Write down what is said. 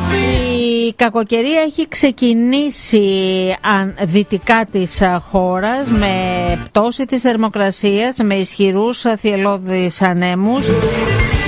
Η κακοκαιρία έχει ξεκινήσει δυτικά της χώρας με πτώση της θερμοκρασίας, με ισχυρούς θυελλώδεις ανέμους.